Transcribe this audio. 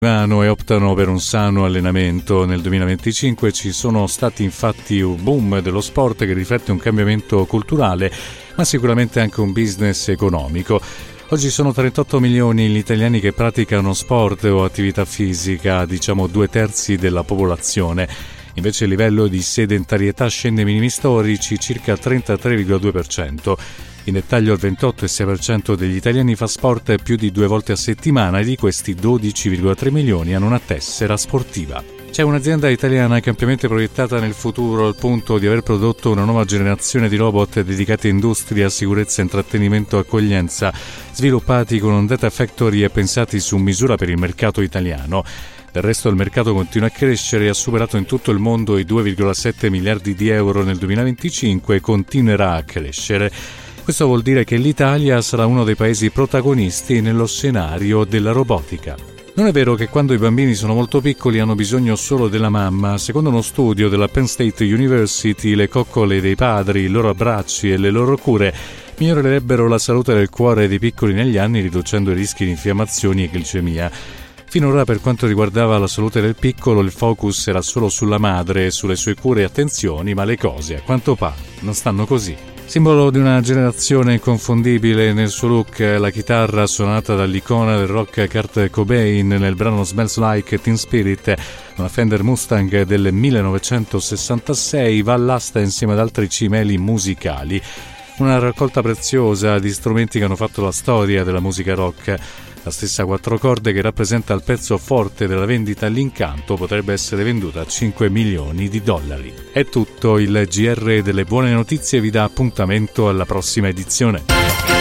e optano per un sano allenamento. Nel 2025 ci sono stati infatti un boom dello sport che riflette un cambiamento culturale, ma sicuramente anche un business economico. Oggi sono 38 milioni gli italiani che praticano sport o attività fisica, diciamo 2/3 della popolazione. Invece il livello di sedentarietà scende ai minimi storici, circa 33,2%. In dettaglio il 28,6% degli italiani fa sport più di 2 volte a settimana e di questi 12,3 milioni hanno una tessera sportiva. C'è un'azienda italiana che è ampiamente proiettata nel futuro al punto di aver prodotto una nuova generazione di robot dedicati a industria, sicurezza, intrattenimento e accoglienza, sviluppati con un data factory e pensati su misura per il mercato italiano. Del resto il mercato continua a crescere e ha superato in tutto il mondo i 2,7 miliardi di euro nel 2025 e continuerà a crescere. Questo vuol dire che l'Italia sarà uno dei paesi protagonisti nello scenario della robotica. Non è vero che quando i bambini sono molto piccoli hanno bisogno solo della mamma. Secondo uno studio della Penn State University, le coccole dei padri, i loro abbracci e le loro cure migliorerebbero la salute del cuore dei piccoli negli anni, riducendo i rischi di infiammazioni e glicemia. Finora, per quanto riguardava la salute del piccolo, il focus era solo sulla madre e sulle sue cure e attenzioni, ma le cose, a quanto pare, non stanno così. Simbolo di una generazione inconfondibile nel suo look, la chitarra suonata dall'icona del rock Kurt Cobain nel brano Smells Like Teen Spirit, una Fender Mustang del 1966, va all'asta insieme ad altri cimeli musicali. Una raccolta preziosa di strumenti che hanno fatto la storia della musica rock. La stessa 4 corde che rappresenta il pezzo forte della vendita all'incanto potrebbe essere venduta a 5 milioni di dollari. È tutto, il GR delle buone notizie vi dà appuntamento alla prossima edizione.